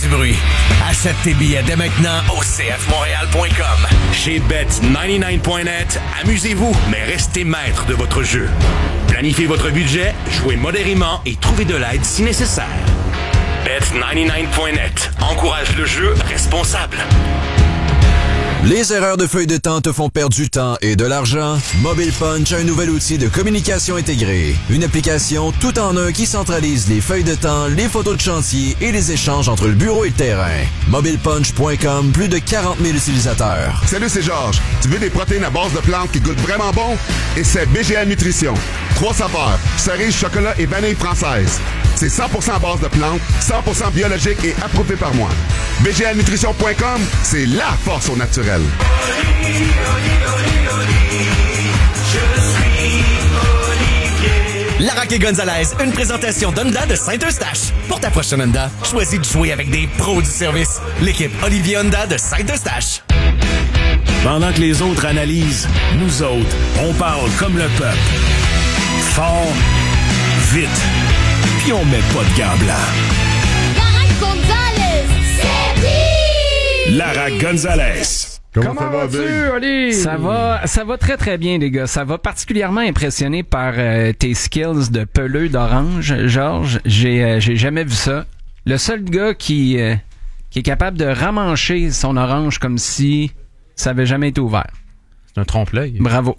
du bruit. Achète tes billets dès maintenant au cfmontréal.com. Chez Bet99.net, amusez-vous, mais restez maître de votre jeu. Planifiez votre budget, jouez modérément et trouvez de l'aide si nécessaire. Bet99.net encourage le jeu responsable. Les erreurs de feuille de temps te font perdre du temps et de l'argent? Mobile Punch a un nouvel outil de communication intégrée. Une application tout en un qui centralise les feuilles de temps, les photos de chantier et les échanges entre le bureau et le terrain. MobilePunch.com, plus de 40 000 utilisateurs. Salut, c'est Georges. Tu veux des protéines à base de plantes qui goûtent vraiment bon? Et c'est BGL Nutrition. 3 saveurs, cerise, chocolat et vanille française. C'est 100% à base de plantes, 100% biologique et approuvé par moi. BGLnutrition.com, c'est la force au naturel. Larac et Gonzalez, une présentation d'Honda de Saint-Eustache. Pour ta prochaine Honda, choisis de jouer avec des pros du service. L'équipe Olivier Honda de Saint-Eustache. Pendant que les autres analysent, nous autres, on parle comme le peuple. Fort, vite, puis on met pas de gants blancs. Larac Gonzalez, c'est qui? Larac Gonzalez. Comment vas-tu, Oli? Ça va très très bien, les gars. Ça va particulièrement impressionné par tes skills de peleux d'orange, Georges. J'ai jamais vu ça. Le seul gars qui est capable de ramancher son orange comme si ça avait jamais été ouvert. C'est un trompe-l'œil. Bravo.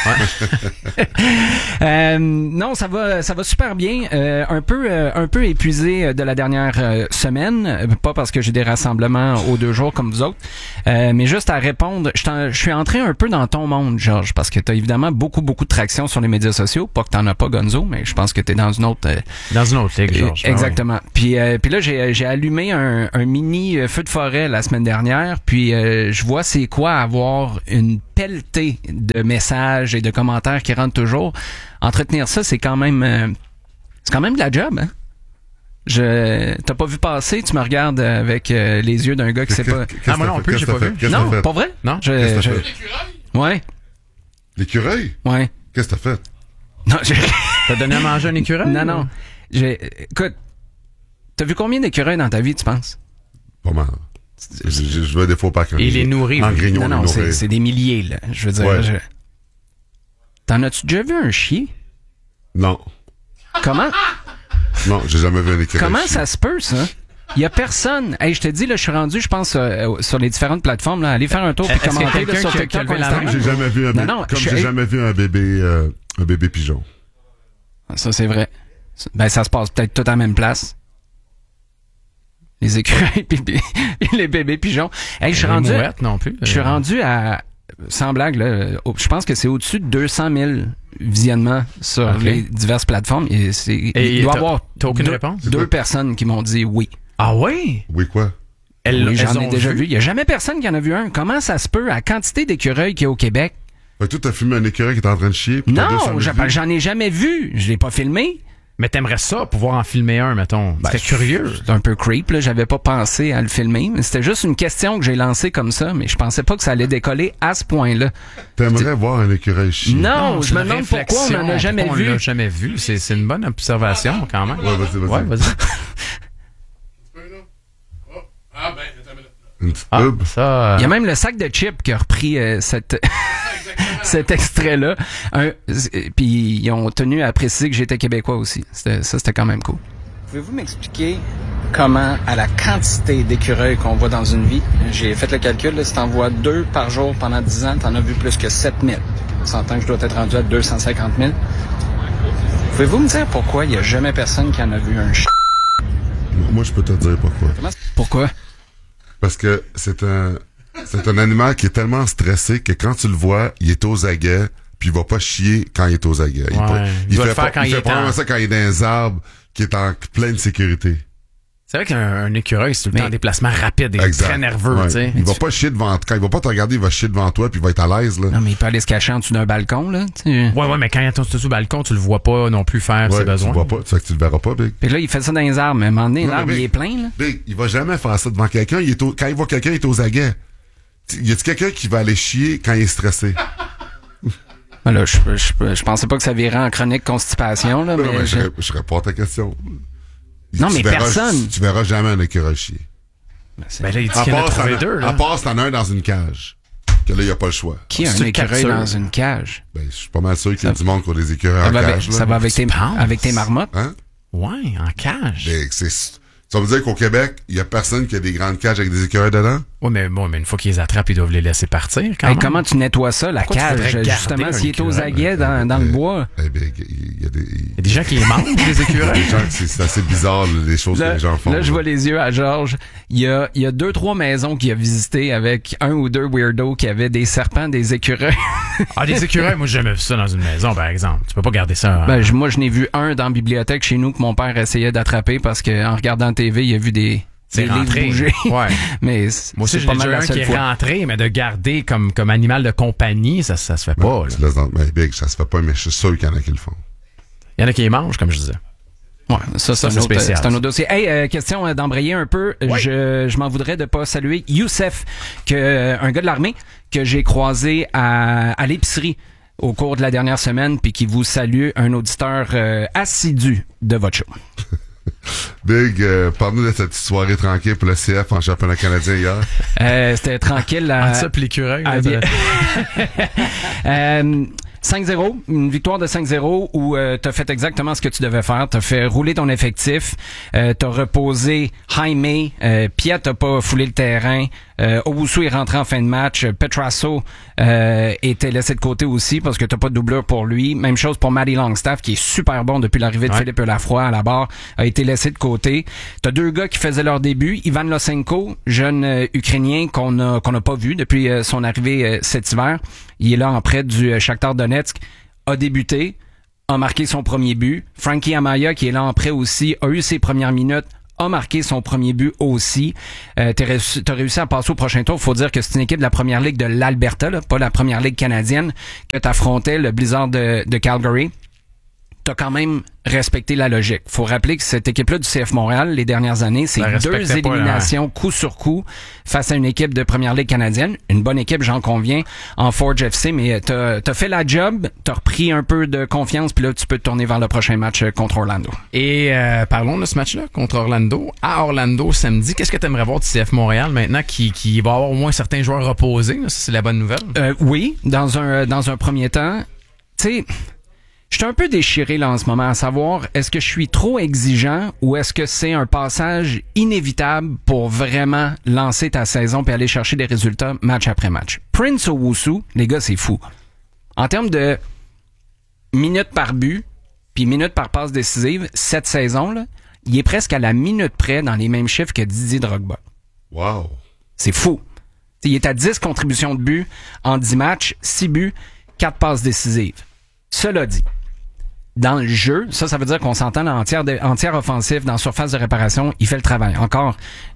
Non, ça va super bien. Un peu épuisé de la dernière semaine, pas parce que j'ai des rassemblements aux 2 jours comme vous autres, mais juste à répondre. Je suis entré un peu dans ton monde, Georges, parce que t'as évidemment beaucoup de traction sur les médias sociaux. Pas que t'en as pas, Gonzo, mais je pense que t'es dans une autre. Dans une autre ligue, Georges. Exactement. Puis là, j'ai allumé un mini feu de forêt la semaine dernière. Puis je vois c'est quoi avoir une pelletée de messages et de commentaires qui rentrent toujours. Entretenir ça, c'est quand même de la job, hein? T'as pas vu passer, tu me regardes avec les yeux d'un gars qui sait pas. Ah, moi non plus, j'ai pas vu. Non, pas vrai? Non? Qu'est-ce que t'as fait? Ouais. L'écureuil? Ouais. Qu'est-ce que t'as fait? Non, T'as donné à manger un écureuil? Non. Écoute, t'as vu combien d'écureuils dans ta vie, tu penses? Pas mal. Je vois des faux pas quand il est nourri. En grignon, non, c'est des milliers, là. Je veux dire, ouais. T'en as-tu déjà vu un chier? Non. Comment? Non, j'ai jamais vu un écureuil. Comment ça se peut, ça? Il y a personne. Hey, je te dis, là, je suis rendu, je pense, sur les différentes plateformes, là. Allez faire un tour puis commenter là, sur TikTok. J'ai jamais vu un bébé. J'ai jamais vu un bébé pigeon. Ça, c'est vrai. Ben, ça se passe peut-être tout à la même place. Les écureuils et les bébés pigeons. Hey, je suis rendu. Non plus. Je suis rendu à, sans blague, là, je pense que c'est au-dessus de 200 000 visionnements sur les diverses plateformes. Et il doit y avoir réponse? 2 personnes qui m'ont dit oui. Ah oui? Oui, quoi? Oui, j'en ai déjà vu. Il n'y a jamais personne qui en a vu un. Comment ça se peut, à la quantité d'écureuils qu'il y a au Québec? Toi, t'as filmé un écureuil qui est en train de chier? Non, j'en ai jamais vu. Je l'ai pas filmé. Mais t'aimerais ça, pouvoir en filmer un, mettons. C'était curieux. C'est un peu creep, là. J'avais pas pensé à le filmer. Mais c'était juste une question que j'ai lancée comme ça, mais je pensais pas que ça allait décoller à ce point-là. T'aimerais voir un écureuil chier? Non, je me demande pourquoi on en a jamais vu. On l'a jamais vu. C'est une bonne observation, quand même. Ouais, vas-y. Ouais, vas-y. Une petite pub. Ça, Il y a même le sac de chips qui a repris cet extrait-là. Puis ils ont tenu à préciser que j'étais québécois aussi. C'était quand même cool. Pouvez-vous m'expliquer comment, à la quantité d'écureuils qu'on voit dans une vie, j'ai fait le calcul, là, si t'en vois 2 par jour pendant 10 ans, t'en as vu plus que 7000. On s'entend que je dois être rendu à 250 000. Pouvez-vous me dire pourquoi il n'y a jamais personne qui en a vu un Moi, je peux te dire pourquoi. Pourquoi? Parce que c'est un animal qui est tellement stressé que quand tu le vois, il est aux aguets, puis il va pas chier quand il est aux aguets. Il fait probablement ça quand il est dans les arbres, qui est en pleine sécurité. C'est vrai qu'un écureuil, c'est tout le temps un déplacement rapide et très nerveux, ouais. Tu sais. Il va pas chier devant, quand il va pas te regarder, il va chier devant toi puis il va être à l'aise, là. Non, mais il peut aller se cacher en dessous d'un balcon, là. T'sais. Ouais, mais quand il est sur le balcon, tu le vois pas non plus faire ses besoins. Tu le vois pas, tu sais que tu le verras pas, Big. Puis là, il fait ça dans les arbres, mais à un moment donné, l'arbre, il est plein, là. Big, il va jamais faire ça devant quelqu'un, quand il voit quelqu'un, il est aux aguets. Y a-t-il quelqu'un qui va aller chier quand il est stressé? Là, je pensais pas que ça virait en chronique constipation, là, mais je réponds à ta question. Non, mais personne. Tu verras jamais un écureuil chier. Ben là, il dit qu'il y en a trouvé deux. À part si t'en as un dans une cage. Que là, il n'y a pas le choix. Qui a un écureuil dans une cage? Ben, je suis pas mal sûr qu'il y a du monde qui a des écureuils en cage. Ça va avec tes marmottes? Hein? Ouais, en cage. Ben, ça veut dire qu'au Québec, il y a personne qui a des grandes cages avec des écureuils dedans? Oui, mais une fois qu'ils les attrapent, ils doivent les laisser partir quand même. Comment tu nettoies ça, la cage, justement, s'il est aux aguets dans le bois? Eh bien, il y a des gens qui les mangent, des écureuils. C'est assez bizarre, les choses que les gens font. Là, je vois les yeux à Georges. Il y a 2-3 maisons qu'il a visitées avec un ou deux weirdos qui avaient des serpents, des écureuils. Des écureuils, moi, j'ai jamais vu ça dans une maison, par exemple. Tu peux pas garder ça. Moi, je n'ai vu un dans la bibliothèque chez nous que mon père essayait d'attraper parce qu'en regardant TV, il a vu des livres bouger. Ouais. Mais moi aussi, j'ai pas mal un qui est rentré, mais de garder comme animal de compagnie, ça se fait pas. Big, ça se fait pas, mais je suis sûr qu'il y en a qui le font. Il y en a qui les mangent, comme je disais. Ouais, ça c'est un autre dossier. Hey, question d'embrayer un peu. Ouais. Je m'en voudrais de pas saluer Youssef, un gars de l'armée que j'ai croisé à l'épicerie au cours de la dernière semaine, puis qui vous salue, un auditeur assidu de votre show. Big, parle-nous de cette soirée tranquille pour le CF en championnat canadien hier. C'était tranquille. Entre ça puis l'écureuil. 5-0, une victoire de 5-0 où t'as fait exactement ce que tu devais faire. T'as fait rouler ton effectif, t'as reposé Jaime, Piet t'as pas foulé le terrain, Owusu est rentré en fin de match, Petrasso était laissé de côté aussi parce que t'as pas de doubleur pour lui. Même chose pour Matty Longstaff qui est super bon depuis l'arrivée de Philippe Lafroy à la barre, a été laissé de côté. T'as deux gars qui faisaient leur début, Ivan Losenko, jeune Ukrainien qu'on a pas vu depuis son arrivée cet hiver. Il est là en prêt du Shakhtar Donetsk, a débuté, a marqué son premier but. Frankie Amaya, qui est là en prêt aussi, a eu ses premières minutes, a marqué son premier but aussi. T'as réussi à passer au prochain tour. Faut dire que c'est une équipe de la première ligue de l'Alberta, là, pas la première ligue canadienne, que t'affrontais, le Blizzard de Calgary. T'as quand même respecté la logique. Faut rappeler que cette équipe-là du CF Montréal, les dernières années, c'est 2 éliminations coup sur coup face à une équipe de première ligue canadienne. Une bonne équipe, j'en conviens, en Forge FC, mais t'as fait la job, t'as repris un peu de confiance, puis là, tu peux te tourner vers le prochain match contre Orlando. Et parlons de ce match-là contre Orlando. À Orlando, samedi, qu'est-ce que t'aimerais voir du CF Montréal maintenant qui va avoir au moins certains joueurs reposés? Ça, c'est la bonne nouvelle. Oui, dans un premier temps. Tu sais, je suis un peu déchiré là en ce moment à savoir est-ce que je suis trop exigeant ou est-ce que c'est un passage inévitable pour vraiment lancer ta saison puis aller chercher des résultats match après match. Prince Owusu, les gars, c'est fou. En termes de minutes par but puis minutes par passe décisive, cette saison-là, il est presque à la minute près dans les mêmes chiffres que Didier Drogba. Wow! C'est fou. Il est à 10 contributions de but en 10 matchs, 6 buts, 4 passes décisives. Cela dit, dans le jeu, ça veut dire qu'on s'entend entière offensif dans surface de réparation, il fait le travail. Encore,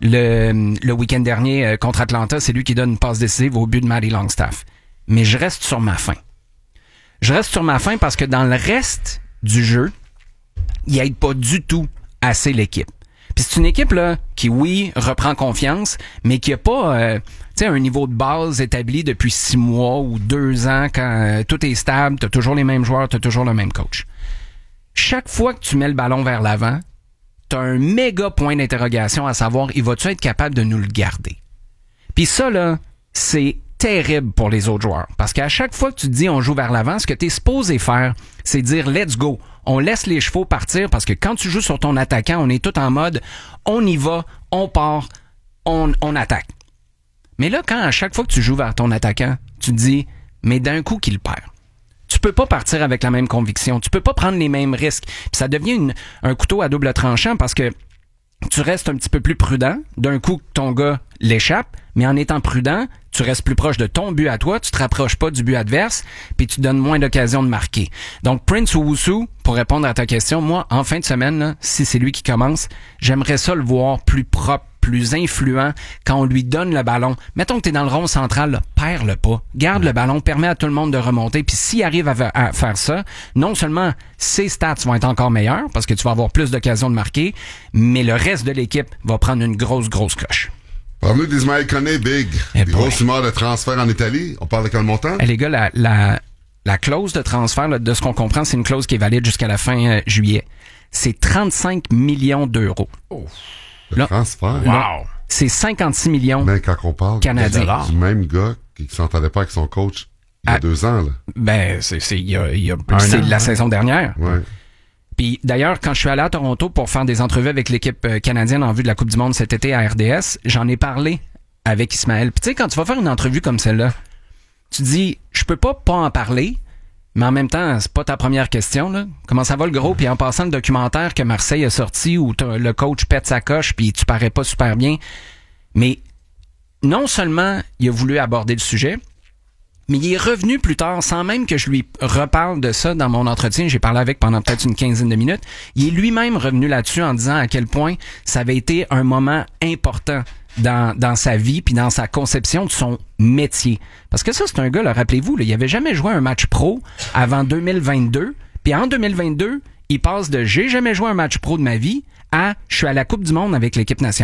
le week-end dernier contre Atlanta, c'est lui qui donne une passe décisive au but de Matty Longstaff. Mais je reste sur ma faim. Je reste sur ma faim parce que dans le reste du jeu, il aide pas du tout assez l'équipe. Puis c'est une équipe là qui, oui, reprend confiance, mais qui a pas un niveau de base établi depuis 6 mois ou 2 ans quand tout est stable, t'as toujours les mêmes joueurs, t'as toujours le même coach. Chaque fois que tu mets le ballon vers l'avant, t'as un méga point d'interrogation à savoir, il va-tu être capable de nous le garder? Puis ça, là, c'est terrible pour les autres joueurs. Parce qu'à chaque fois que tu te dis on joue vers l'avant, ce que t'es supposé faire, c'est dire let's go. On laisse les chevaux partir parce que quand tu joues sur ton attaquant, on est tout en mode on y va, on part, on attaque. Mais là, quand à chaque fois que tu joues vers ton attaquant, tu te dis mais d'un coup qu'il perd. Tu peux pas partir avec la même conviction. Tu peux pas prendre les mêmes risques. Puis ça devient un couteau à double tranchant parce que tu restes un petit peu plus prudent. D'un coup, ton gars l'échappe, mais en étant prudent, tu restes plus proche de ton but à toi, tu te rapproches pas du but adverse, puis tu donnes moins d'occasions de marquer. Donc, Prince Owusu, pour répondre à ta question, moi, en fin de semaine, là, si c'est lui qui commence, j'aimerais ça le voir plus propre, plus influent quand on lui donne le ballon. Mettons que t'es dans le rond central, là, perds-le pas. Garde le ballon, permet à tout le monde de remonter. Puis s'il arrive à faire ça, non seulement ses stats vont être encore meilleurs parce que tu vas avoir plus d'occasions de marquer, mais le reste de l'équipe va prendre une grosse coche. Parle-nous d'Ismaël Koné, Big. Des grosses rumeurs de transfert en Italie. On parle de quel montant? Les gars, la clause de transfert, là, de ce qu'on comprend, c'est une clause qui est valide jusqu'à la fin juillet. C'est 35 millions d'euros. Oh. Le transfert. Wow. c'est 56 millions Mais quand on parle canadiens. du même gars qui s'entendait pas avec son coach il y a 2 ans, là. Ben, c'est la saison dernière. Ouais. Puis d'ailleurs, quand je suis allé à Toronto pour faire des entrevues avec l'équipe canadienne en vue de la Coupe du Monde cet été à RDS, j'en ai parlé avec Ismaël. Puis tu sais, quand tu vas faire une entrevue comme celle-là, tu dis, je peux pas en parler, mais en même temps, c'est pas ta première question, là. Comment ça va le gros? Puis en passant le documentaire que Marseille a sorti où le coach pète sa coche puis tu parais pas super bien. Mais non seulement il a voulu aborder le sujet, mais il est revenu plus tard, sans même que je lui reparle de ça dans mon entretien. J'ai parlé avec pendant peut-être une 15aine de minutes. Il est lui-même revenu là-dessus en disant à quel point ça avait été un moment important dans sa vie puis dans sa conception de son métier. Parce que ça, c'est un gars, là, rappelez-vous, là, il avait jamais joué un match pro avant 2022. Puis en 2022, il passe de « j'ai jamais joué un match pro de ma vie » à « je suis à la Coupe du Monde avec l'équipe nationale ».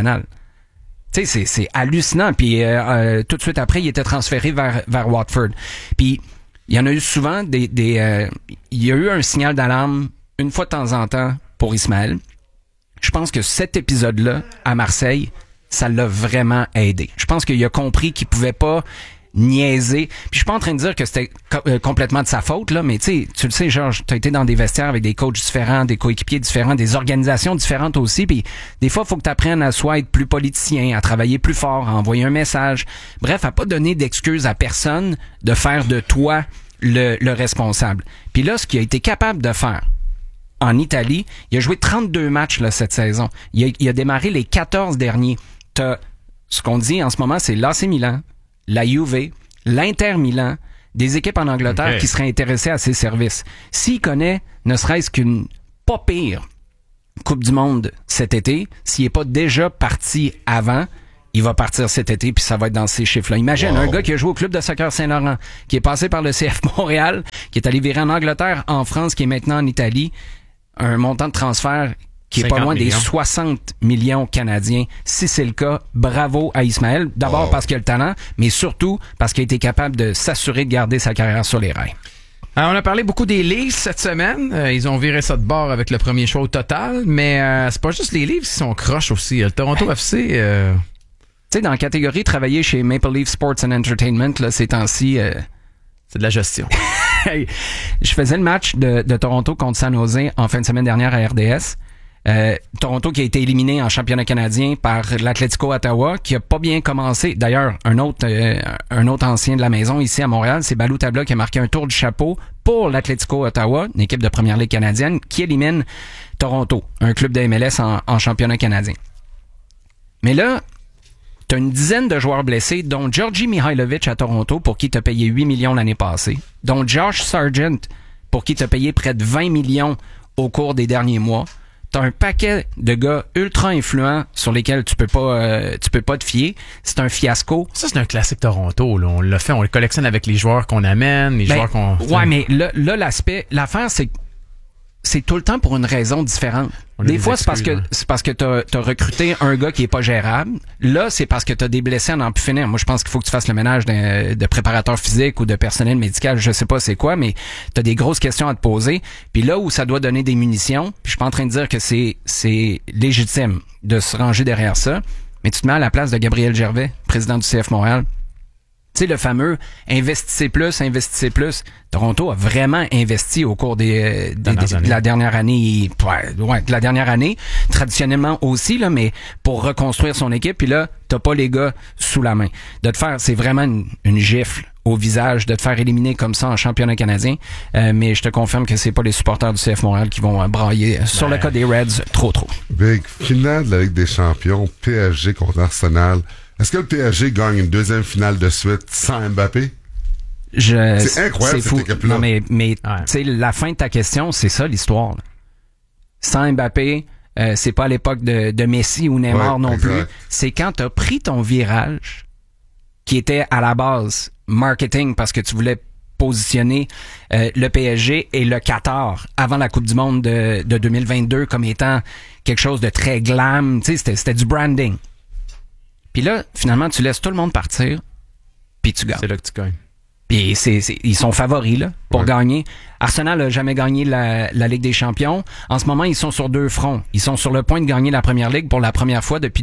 Tu sais, c'est hallucinant. Puis tout de suite après, il était transféré vers Watford. Puis il y en a eu souvent il y a eu un signal d'alarme une fois de temps en temps pour Ismaël. Je pense que cet épisode-là, à Marseille, ça l'a vraiment aidé. Je pense qu'il a compris qu'il pouvait pas niaiser. Puis je suis pas en train de dire que c'était complètement de sa faute, là, mais tu le sais, Georges, t'as été dans des vestiaires avec des coachs différents, des coéquipiers différents, des organisations différentes aussi, puis des fois, il faut que tu apprennes à soit être plus politicien, à travailler plus fort, à envoyer un message. Bref, à pas donner d'excuses à personne de faire de toi le responsable. Puis là, ce qu'il a été capable de faire en Italie, il a joué 32 matchs là, cette saison. Il a démarré les 14 derniers. T'as, ce qu'on dit en ce moment, c'est l'AC Milan, la Juve, l'Inter Milan, des équipes en Angleterre qui seraient intéressées à ses services. S'il connaît ne serait-ce qu'une pas pire Coupe du Monde cet été, s'il n'est pas déjà parti avant, il va partir cet été puis ça va être dans ces chiffres-là. Imagine un gars qui a joué au club de soccer Saint-Laurent, qui est passé par le CF Montréal, qui est allé virer en Angleterre, en France, qui est maintenant en Italie, un montant de transfert qui est pas loin des 60 millions canadiens. Si c'est le cas, bravo à Ismaël. D'abord parce qu'il a le talent, mais surtout parce qu'il a été capable de s'assurer de garder sa carrière sur les rails. Alors, on a parlé beaucoup des Leafs cette semaine. Ils ont viré ça de bord avec le premier choix au total, mais c'est pas juste les Leafs qui sont croches aussi. Le Toronto FC... Tu sais, dans la catégorie travailler chez Maple Leaf Sports and Entertainment, là, ces temps-ci... c'est de la gestion. Je faisais le match de Toronto contre San Jose en fin de semaine dernière à RDS. Toronto qui a été éliminé en championnat canadien par l'Atlético Ottawa, qui a pas bien commencé. D'ailleurs, un autre ancien de la maison ici à Montréal, c'est Balou Tabla qui a marqué un tour du chapeau pour l'Atlético Ottawa, une équipe de première ligue canadienne, qui élimine Toronto, un club de MLS en championnat canadien. Mais là, t'as une dizaine de joueurs blessés, dont Georgi Mihailovic à Toronto, pour qui t'as payé 8 millions l'année passée, dont Josh Sargent, pour qui t'as payé près de 20 millions au cours des derniers mois. T'as un paquet de gars ultra influents sur lesquels tu peux pas te fier. C'est un fiasco. Ça, c'est un classique Toronto, là. On l'a fait, on le collectionne avec les joueurs qu'on amène, les joueurs qu'on... Ouais, mais là, l'affaire, c'est tout le temps pour une raison différente. Des fois, c'est parce que t'as recruté un gars qui est pas gérable. Là, c'est parce que t'as des blessés à n'en plus finir. Moi, je pense qu'il faut que tu fasses le ménage de préparateur physique ou de personnel médical, je sais pas c'est quoi, mais t'as des grosses questions à te poser. Puis là où ça doit donner des munitions, puis je suis pas en train de dire que c'est légitime de se ranger derrière ça, mais tu te mets à la place de Gabriel Gervais, président du CF Montréal. Tu sais, le fameux investissez plus. Toronto a vraiment investi au cours de la dernière année. De la dernière année. Traditionnellement aussi, là, mais pour reconstruire son équipe. Puis là, t'as pas les gars sous la main. De te faire, c'est vraiment une gifle au visage de te faire éliminer comme ça en championnat canadien. Mais je te confirme que c'est pas les supporters du CF Montréal qui vont brailler sur le cas des Reds trop. Big, finale de la Ligue des Champions, PSG contre Arsenal. Est-ce que le PSG gagne une deuxième finale de suite sans Mbappé? C'est incroyable, c'est fou. Cette équipe-là. Non, mais tu sais, la fin de ta question, c'est ça l'histoire. Là. Sans Mbappé, c'est pas à l'époque de Messi ou Neymar non plus. C'est quand t'as pris ton virage, qui était à la base marketing, parce que tu voulais positionner le PSG et le Qatar avant la Coupe du Monde de 2022 comme étant quelque chose de très glam. Tu sais, c'était du branding. Puis là, finalement, tu laisses tout le monde partir, puis tu gagnes. C'est là que tu gagnes. Puis ils sont favoris là pour gagner. Arsenal a jamais gagné la Ligue des Champions. En ce moment, ils sont sur 2 fronts. Ils sont sur le point de gagner la Première Ligue pour la première fois depuis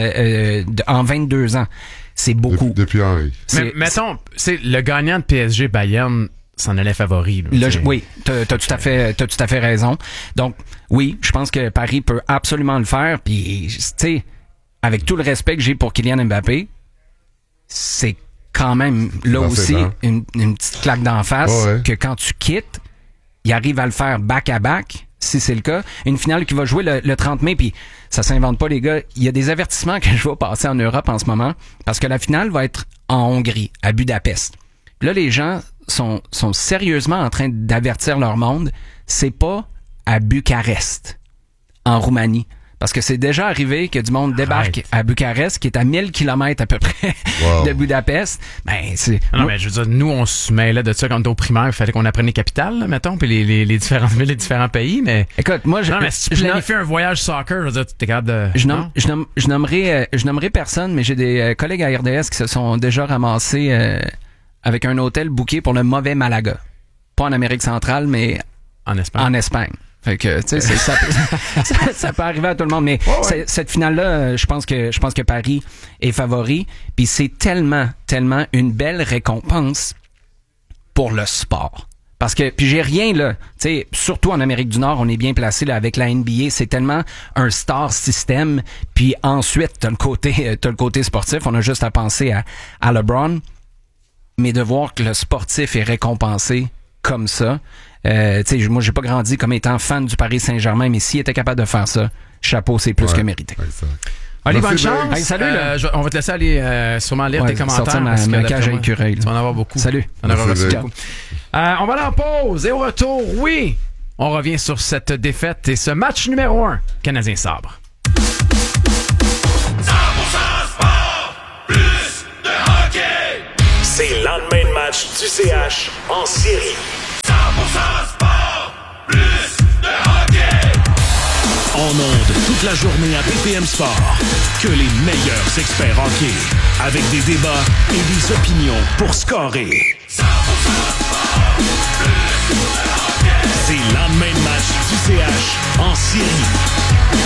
en 22 ans. C'est beaucoup. Depuis Henry. Mais mettons, c'est le gagnant de PSG Bayern s'en allait favori. Là, oui, t'as tout à fait raison. Donc oui, je pense que Paris peut absolument le faire. Puis tu sais, avec tout le respect que j'ai pour Kylian Mbappé, c'est quand même là aussi une petite claque d'en face que quand tu quittes, il arrive à le faire back-à-back, si c'est le cas. Une finale qui va jouer le 30 mai, puis ça s'invente pas les gars. Il y a des avertissements que je vais passer en Europe en ce moment, parce que la finale va être en Hongrie, à Budapest. Puis là, les gens sont sérieusement en train d'avertir leur monde, c'est pas à Bucarest, en Roumanie. Parce que c'est déjà arrivé que du monde débarque à Bucarest, qui est à 1000 km à peu près de Budapest. Ben, c'est... Non, mais je veux dire, nous, on se mêlait de ça quand on était au primaire. Il fallait qu'on apprenne les capitales, là, mettons, puis les différentes villes, les différents pays, mais... Écoute, moi, non, mais si tu planifies un voyage soccer, je veux dire, t'es capable de... Je nommerai personne, mais j'ai des collègues à RDS qui se sont déjà ramassés avec un hôtel booké pour le mauvais Malaga. Pas en Amérique centrale, mais en Espagne. Fait que, tu sais, ça peut arriver à tout le monde, mais cette finale-là, je pense que Paris est favori, puis c'est tellement une belle récompense pour le sport. Parce que, puis j'ai rien là, tu sais, surtout en Amérique du Nord, on est bien placé là avec la NBA, c'est tellement un star system, puis ensuite t'as le côté sportif, on a juste à penser à LeBron, mais de voir que le sportif est récompensé comme ça. Moi, j'ai pas grandi comme étant fan du Paris Saint-Germain, mais s'il était capable de faire ça, chapeau, c'est plus que mérité. Allez, bonne chance. Hey, salut, on va te laisser aller sûrement lire tes commentaires. Ma cage à écureuil. Tu vas en avoir beaucoup. Salut. On va aller en pause et au retour, on revient sur cette défaite et ce match numéro 1, Canadien Sabre. 100% sport, plus de hockey. C'est le lendemain de match du CH en série. 100% sport, plus de hockey. En ondes toute la journée à BPM Sport, que les meilleurs experts hockey, avec des débats et des opinions pour scorer. 100% sport, plus de hockey. C'est le lendemain de match du CH en série.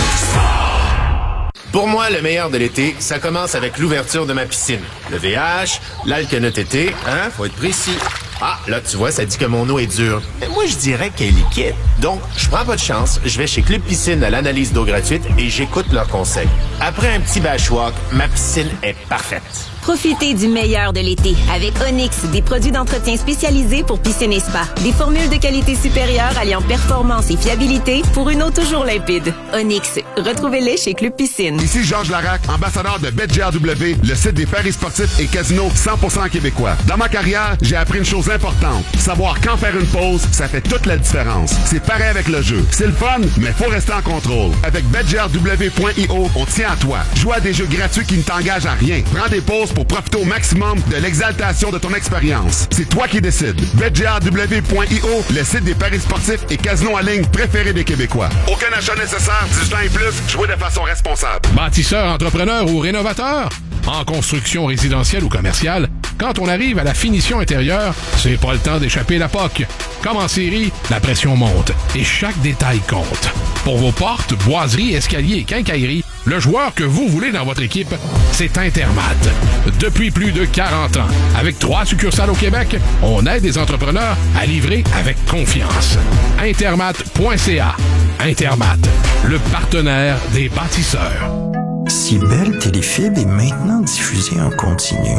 Sport. Pour moi, le meilleur de l'été, ça commence avec l'ouverture de ma piscine. Le VH, l'Alkenote été, faut être précis. Ah, là, tu vois, ça dit que mon eau est dure. Mais moi, je dirais qu'elle est liquide. Donc, je prends pas de chance, je vais chez Club Piscine à l'analyse d'eau gratuite et j'écoute leurs conseils. Après un petit bashwalk, ma piscine est parfaite. Profitez du meilleur de l'été avec Onyx, des produits d'entretien spécialisés pour piscine et spa. Des formules de qualité supérieure alliant performance et fiabilité pour une eau toujours limpide. Onyx, retrouvez-les chez Club Piscine. Ici Georges Larac, ambassadeur de BetGRW, le site des paris sportifs et casinos 100% québécois. Dans ma carrière, j'ai appris une chose importante. Savoir quand faire une pause, ça fait toute la différence. C'est pareil avec le jeu. C'est le fun, mais faut rester en contrôle. Avec BetGRW.io, on tient à toi. Joue à des jeux gratuits qui ne t'engagent à rien. Prends des pauses pour profiter au maximum de l'exaltation de ton expérience. C'est toi qui décides. BetGRW.io, le site des paris sportifs et casinos en ligne préférés des Québécois. Aucun achat nécessaire, 18 ans et plus, jouez de façon responsable. Bâtisseur, entrepreneur ou rénovateur? En construction résidentielle ou commerciale, quand on arrive à la finition intérieure, c'est pas le temps d'échapper la POC. Comme en série, la pression monte et chaque détail compte. Pour vos portes, boiseries, escaliers et quincailleries, le joueur que vous voulez dans votre équipe, c'est Intermat. Depuis plus de 40 ans, avec 3 succursales au Québec, on aide les entrepreneurs à livrer avec confiance. Intermat.ca. Intermat, le partenaire des bâtisseurs. Si Belle Téléfib est maintenant diffusée en continu,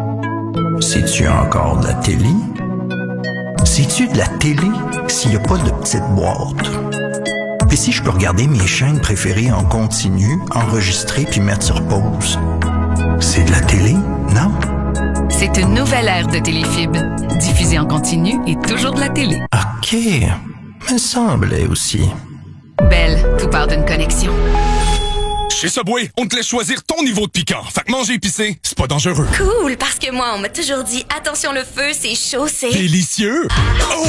c'est-tu encore de la télé? C'est-tu de la télé s'il n'y a pas de petite boîte? Puis si je peux regarder mes chaînes préférées en continu, enregistrer puis mettre sur pause, c'est de la télé, non? C'est une nouvelle ère de Téléfib. Diffusée en continu et toujours de la télé. OK, me semblait aussi. Belle, tout part d'une connexion. Chez Subway, on te laisse choisir ton niveau de piquant. Fait que manger épicé, c'est pas dangereux. Cool, parce que moi, on m'a toujours dit, attention le feu, c'est chaud, c'est... Délicieux! Oh